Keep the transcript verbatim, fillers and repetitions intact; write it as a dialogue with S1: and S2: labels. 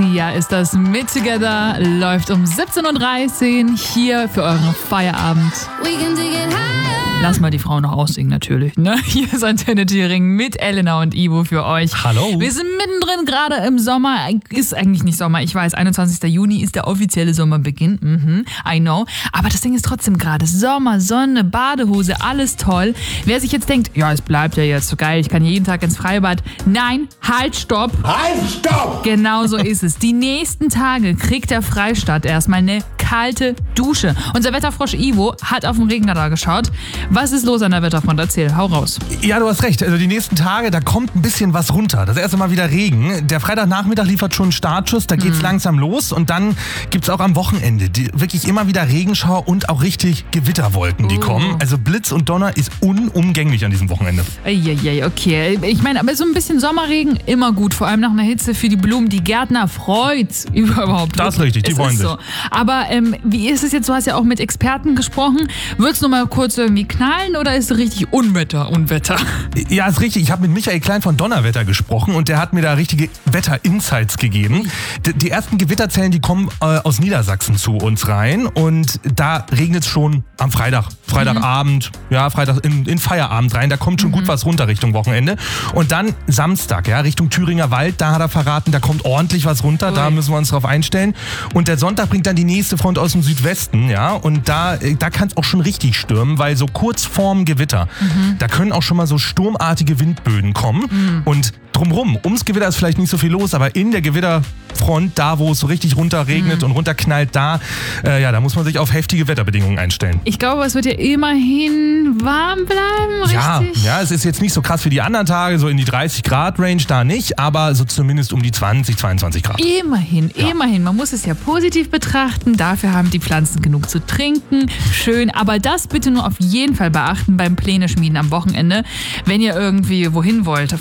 S1: Sia ist das mit Together, läuft um siebzehn Uhr dreißig hier für euren Feierabend. Lass mal die Frau noch aussingen natürlich, ne? Hier ist Antenne Thüringen mit Elena und Ivo für euch.
S2: Hallo.
S1: Wir sind mittendrin, gerade im Sommer. Ist eigentlich nicht Sommer, ich weiß, einundzwanzigster Juni ist der offizielle Sommerbeginn. Mhm, I know. Aber das Ding ist trotzdem gerade Sommer, Sonne, Badehose, alles toll. Wer sich jetzt denkt, ja, es bleibt ja jetzt so geil, ich kann jeden Tag ins Freibad. Nein, halt, stopp.
S2: Halt, stopp!
S1: Genau so ist es. Die nächsten Tage kriegt der Freistaat erstmal eine kalte Dusche. Unser Wetterfrosch Ivo hat auf den Regenradar geschaut. Was ist los an der Wetterfront? Erzähl, hau raus.
S2: Ja, du hast recht. Also die nächsten Tage, da kommt ein bisschen was runter. Das erste Mal wieder Regen. Der Freitagnachmittag liefert schon einen Startschuss, da geht's mhm. langsam los. Und dann gibt's auch am Wochenende die, wirklich immer wieder Regenschauer und auch richtig Gewitterwolken, die uh. kommen. Also Blitz und Donner ist unumgänglich an diesem Wochenende.
S1: Eieiei, okay. Ich meine, aber so ein bisschen Sommerregen, immer gut. Vor allem nach einer Hitze für die Blumen. Die Gärtner freut's überhaupt.
S2: Das ist richtig, die
S1: es
S2: freuen sich.
S1: So. Aber ähm, wie ist es jetzt? Du hast ja auch mit Experten gesprochen. Wird's noch mal kurz irgendwie knallen oder ist es richtig Unwetter, Unwetter?
S2: Ja, ist richtig. Ich habe mit Michael Klein von Donnerwetter gesprochen und der hat mir da richtige Wetter-Insights gegeben. D- die ersten Gewitterzellen, die kommen äh, aus Niedersachsen zu uns rein und da regnet es schon am Freitag, Freitagabend, mhm. ja, Freitag in, in Feierabend rein. Da kommt schon mhm. gut was runter Richtung Wochenende. Und dann Samstag, ja, Richtung Thüringer Wald, da hat er verraten, da kommt ordentlich was runter, Ui. Da müssen wir uns drauf einstellen. Und der Sonntag bringt dann die nächste Front aus dem Südwesten, ja, und da, da kann es auch schon richtig stürmen, weil so kurz vorm Gewitter, mhm. da können auch schon mal so sturmartige Windböen kommen mhm. und drumrum, ums Gewitter ist vielleicht nicht so viel los, aber in der Gewitterfront, da wo es so richtig runterregnet mhm. und runterknallt, da, äh, ja, da muss man sich auf heftige Wetterbedingungen einstellen.
S1: Ich glaube, es wird ja immerhin warm bleiben, richtig?
S2: Ja, ja, es ist jetzt nicht so krass wie die anderen Tage, so in die dreißig Grad Range da nicht, aber so zumindest um die zwanzig, zweiundzwanzig Grad.
S1: Immerhin,
S2: ja.
S1: immerhin. Man muss es ja positiv betrachten, dafür haben die Pflanzen genug zu trinken, schön, aber das bitte nur auf jeden Fall beachten beim Pläne schmieden am Wochenende, wenn ihr irgendwie wohin wollt.